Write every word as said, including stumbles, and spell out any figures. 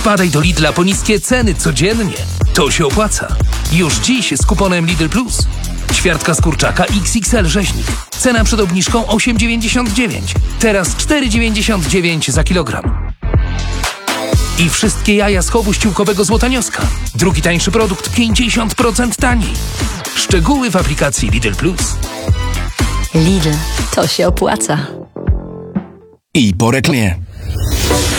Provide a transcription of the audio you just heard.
Wpadaj do Lidla po niskie ceny codziennie. To się opłaca. Już dziś z kuponem Lidl Plus. Ćwiartka z kurczaka X X L rzeźnik. Cena przed obniżką osiem dziewięćdziesiąt dziewięć. Teraz cztery dziewięćdziesiąt dziewięć za kilogram. I wszystkie jaja z chowu ściółkowego Złotanioska. Drugi tańszy produkt pięćdziesiąt procent taniej. Szczegóły w aplikacji Lidl Plus. Lidl, to się opłaca. I po reklamie.